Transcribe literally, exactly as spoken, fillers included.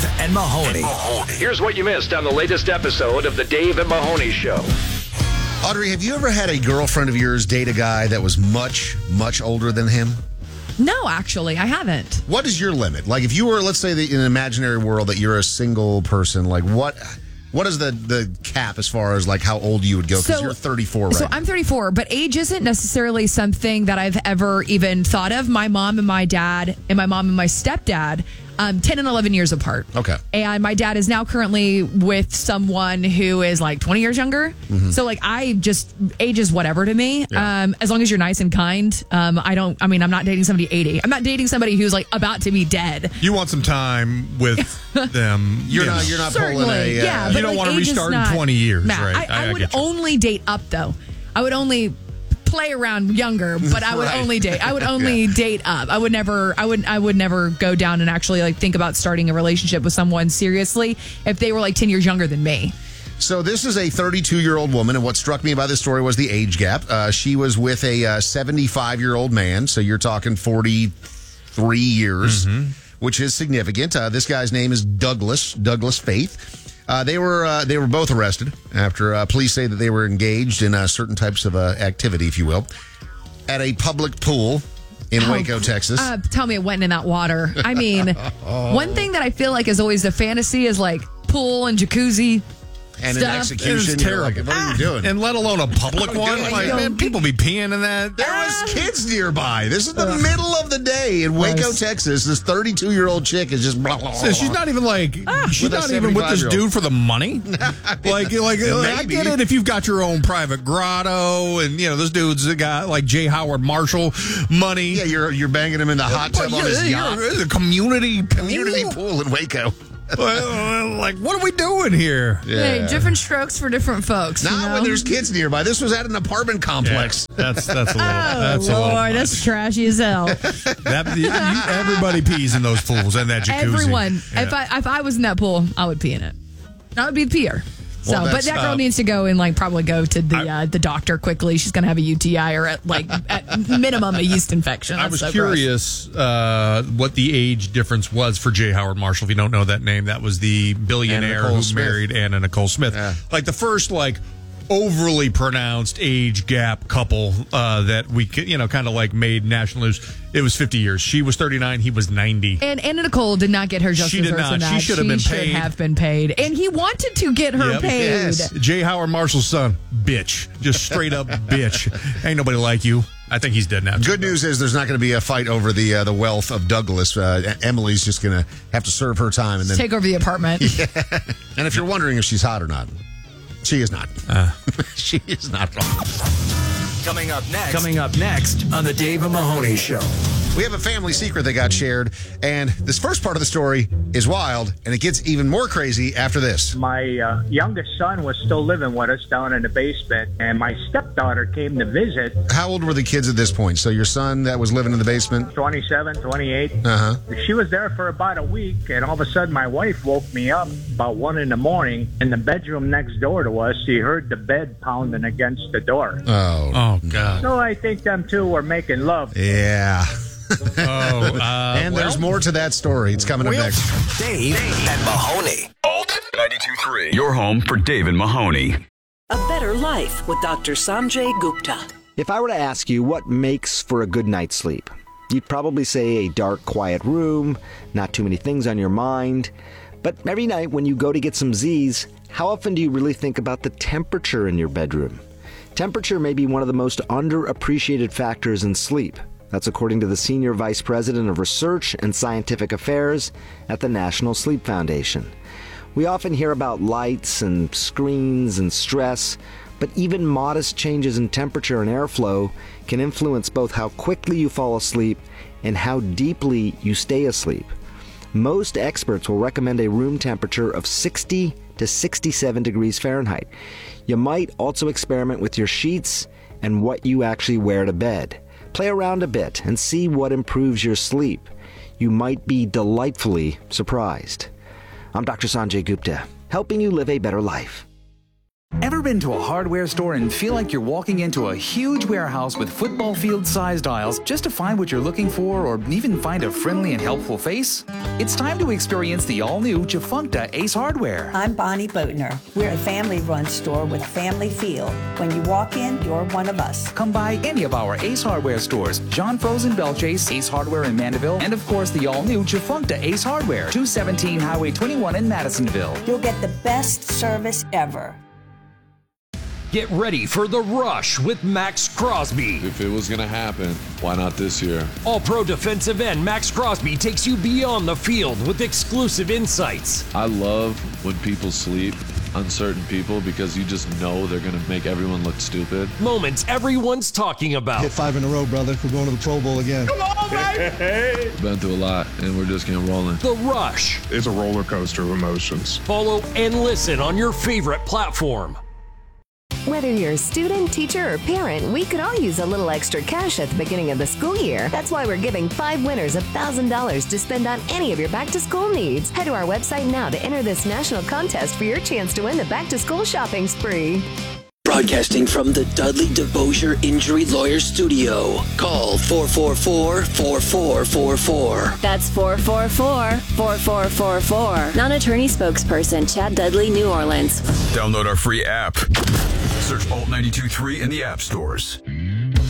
Dave and Mahoney. Here's what you missed on the latest episode of the Dave and Mahoney Show. Audrey, have you ever had a girlfriend of yours date a guy that was much, much older than him? No, actually, I haven't. What is your limit? Like, if you were, let's say, in an imaginary world that you're a single person, like, what what is the, the cap as far as, like, how old you would go? Because So- you're thirty-four right So now. I'm thirty-four, but age isn't necessarily something that I've ever even thought of. My mom and my dad, and my mom and my stepdad, um, ten and eleven years apart. Okay. And my dad is now currently with someone who is like twenty years younger. Mm-hmm. So like I just, age is whatever to me. Yeah. Um, as long as you're nice and kind. Um, I don't, I mean, I'm not dating somebody eighty. I'm not dating somebody who's like about to be dead. You want some time with them. You're you not, know. you're not Certainly, pulling a... Uh, yeah. You but, don't like, wanna age is restart in not- twenty years, Nah, right? I, I, I- I would get you. only date up though. I would only play around younger, but I would Right. only date. I would only Yeah. date up. I would never. I would. I would never go down and actually like think about starting a relationship with someone seriously if they were like ten years younger than me. So this is a thirty-two-year-old woman, and what struck me about this story was the age gap. Uh, she was with a uh, seventy-five-year-old man, so you're talking forty-three years, which is significant. Uh, this guy's name is Douglas, Douglas Faith. Uh, they were uh, they were both arrested after uh, police say that they were engaged in uh, certain types of uh, activity, if you will, at a public pool in Oh, Waco, Texas. Uh, tell me it went in that water. I mean, one thing that I feel like is always the fantasy is like pool and jacuzzi. and an stuff. execution. It's You're like, terrible. what are you doing? And let alone a public one. doing? Like, Don't man, people be peeing in that. There was kids nearby. This is the middle of the day in Waco, Gross. Texas. This thirty-two-year-old chick is just blah, blah, blah, So she's blah. not even like she's With a not even with this seventy-five-year-old. dude for the money. like, like I Maybe. get it if you've got your own private grotto, and you know those dudes that got like J. Howard Marshall money. Yeah, you're you're banging him in the hot But tub on yeah, his you're- yacht. it's a community Community pool. pool in Waco. Well, like, what are we doing here? Hey, different strokes for different folks. Not you know? when there's kids nearby. This was at an apartment complex. That's that's a little. Oh that's a little Lord, much. that's trashy as hell. That, you, you- everybody pees in those pools and that jacuzzi. Everyone. Yeah. If I if I was in that pool, I would pee in it. I would be the peer. So, Well, but that's, that girl uh, needs to go and like probably go to the I- uh, the doctor quickly. She's gonna have a U T I or at like at minimum a yeast infection. I That's was so gross. curious uh, what the age difference was for J. Howard Marshall. If you don't know that name, that was the billionaire Nicole who Smith. married Anna Nicole Smith. Yeah. Like the first, like overly pronounced age gap couple uh, that we, c- you know, kind of like made national news. It was fifty years. She was thirty-nine. He was ninety. And Anna Nicole did not get her just She did desserts not. in that. She should have been should paid. have been paid. And he wanted to get her Yep. paid. Yes. J. Howard Marshall's son, bitch, just straight up bitch. Ain't nobody like you. I think he's dead now. Good news is there's not going to be a fight over the uh, the wealth of Douglas. Uh, Emily's just going to have to serve her time, and then. Take over the apartment. And if you're wondering if she's hot or not, she is not. she is not. Coming up next. Coming up next on the Dave and Mahoney Show. We have a family secret that got shared, and this first part of the story is wild, and it gets even more crazy after this. My uh, youngest son was still living with us down in the basement, and my stepdaughter came to visit, How old were the kids at this point? So your son that was living in the basement? twenty-seven, twenty-eight. Uh huh. She was there for about a week, and all of a sudden my wife woke me up about one in the morning in the bedroom next door to us. She heard the bed pounding against the door. Oh. Oh God. So I think them two were making love. Yeah. Oh. Uh, And there's well, more to that story. It's coming up Well- next. Dave and Mahoney. Alt ninety-two point three. Your home for Dave and Mahoney. A Better Life with Doctor Sanjay Gupta. If I were to ask you what makes for a good night's sleep, you'd probably say a dark, quiet room, not too many things on your mind. But every night when you go to get some Z's, how often do you really think about the temperature in your bedroom? Temperature may be one of the most underappreciated factors in sleep. That's according to the Senior Vice President of Research and Scientific Affairs at the National Sleep Foundation. We often hear about lights and screens and stress, but even modest changes in temperature and airflow can influence both how quickly you fall asleep and how deeply you stay asleep. Most experts will recommend a room temperature of sixty to sixty-seven degrees Fahrenheit. You might also experiment with your sheets and what you actually wear to bed. Play around a bit and see what improves your sleep. You might be delightfully surprised. I'm Doctor Sanjay Gupta, helping you live a better life. Ever been to a hardware store and feel like you're walking into a huge warehouse with football field-sized aisles just to find what you're looking for or even find a friendly and helpful face? It's time to experience the all-new Jafuncta Ace Hardware. I'm Bonnie Boatner. We're a family-run store with family feel. When you walk in, you're one of us. Come by any of our Ace Hardware stores, John Frozen Belchase, Ace Hardware in Mandeville, and of course the all-new Jafuncta Ace Hardware, two seventeen Highway twenty-one in Madisonville. You'll get the best service ever. Get ready for the rush with Max Crosby. If it was going to happen, why not this year? All-pro defensive end Max Crosby takes you beyond the field with exclusive insights. I love when people sleep on certain people because you just know they're going to make everyone look stupid. Moments everyone's talking about. Hit five in a row, brother. We're going to the Pro Bowl again. Come on, baby! Been through a lot, and we're just getting rolling. The Rush. It's a roller coaster of emotions. Follow and listen on your favorite platform. Whether you're a student, teacher, or parent, we could all use a little extra cash at the beginning of the school year. That's why we're giving five winners one thousand dollars to spend on any of your back-to-school needs. Head to our website now to enter this national contest for your chance to win the back-to-school shopping spree. Broadcasting from the Dudley DeBosier Injury Lawyer Studio. Call four four four, four four four four. That's four four four, four four four four. Non-attorney spokesperson Chad Dudley, New Orleans. Download our free app. Search Alt ninety-two point three in the app stores.